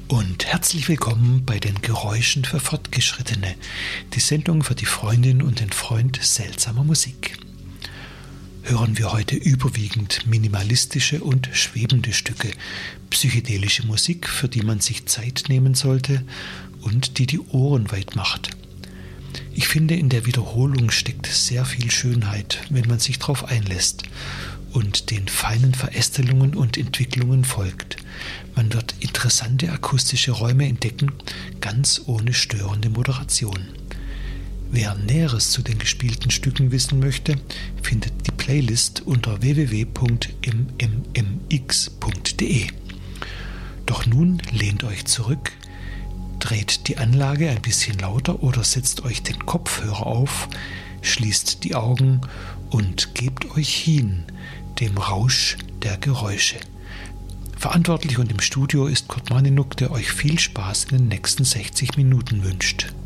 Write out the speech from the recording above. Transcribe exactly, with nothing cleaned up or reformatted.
Und herzlich willkommen bei den Geräuschen für Fortgeschrittene, die Sendung für die Freundin und den Freund seltsamer Musik. Hören wir heute überwiegend minimalistische und schwebende Stücke, psychedelische Musik, für die man sich Zeit nehmen sollte und die die Ohren weit macht. Ich finde, in der Wiederholung steckt sehr viel Schönheit, wenn man sich darauf einlässt und den feinen Verästelungen und Entwicklungen folgt. Man wird interessante akustische Räume entdecken, ganz ohne störende Moderation. Wer Näheres zu den gespielten Stücken wissen möchte, findet die Playlist unter w w w punkt m m m x punkt d e. Doch nun lehnt euch zurück, dreht die Anlage ein bisschen lauter oder setzt euch den Kopfhörer auf, schließt die Augen und gebt euch hin dem Rausch der Geräusche. Verantwortlich und im Studio ist Kurt Maninuk, der euch viel Spaß in den nächsten sechzig Minuten wünscht.